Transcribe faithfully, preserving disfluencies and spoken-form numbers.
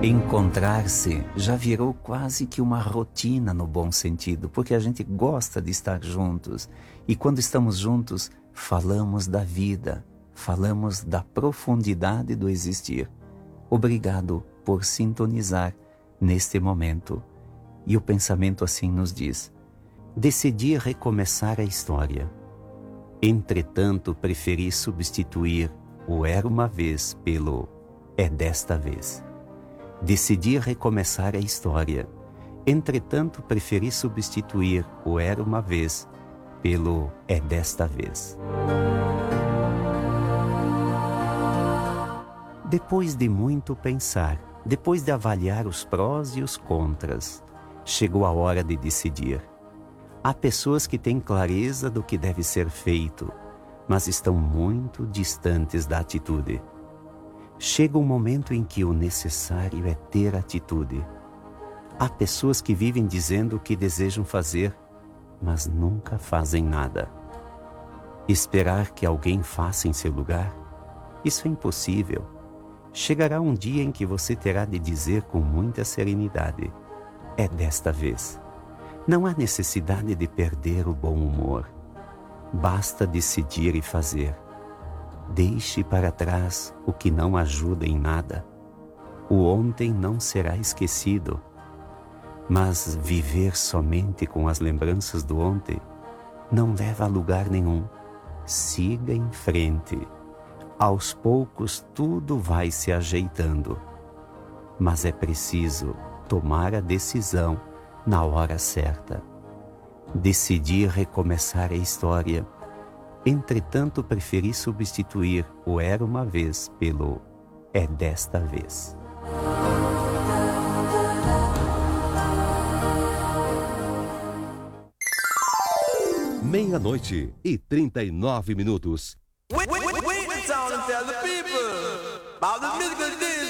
Encontrar-se já virou quase que uma rotina no bom sentido, porque a gente gosta de estar juntos. E quando estamos juntos, falamos da vida, falamos da profundidade do existir. Obrigado por sintonizar neste momento. E o pensamento assim nos diz: decidi recomeçar a história. Entretanto, preferi substituir o era uma vez pelo é desta vez. Decidi recomeçar a história. Entretanto, preferi substituir o era uma vez pelo é desta vez. Depois de muito pensar, depois de avaliar os prós e os contras, chegou a hora de decidir. Há pessoas que têm clareza do que deve ser feito, mas estão muito distantes da atitude. Chega um momento em que o necessário é ter atitude. Há pessoas que vivem dizendo o que desejam fazer, mas nunca fazem nada. Esperar que alguém faça em seu lugar? Isso é impossível. Chegará um dia em que você terá de dizer com muita serenidade: é desta vez. Não há necessidade de perder o bom humor. Basta decidir e fazer. Deixe para trás o que não ajuda em nada. O ontem não será esquecido. Mas viver somente com as lembranças do ontem não leva a lugar nenhum. Siga em frente. Aos poucos tudo vai se ajeitando. Mas é preciso tomar a decisão na hora certa. Decidi recomeçar a história. Entretanto, preferi substituir o era uma vez pelo é desta vez. Meia-noite e trinta e nove minutos. Wait, wait, wait, wait, and tell the people about the musical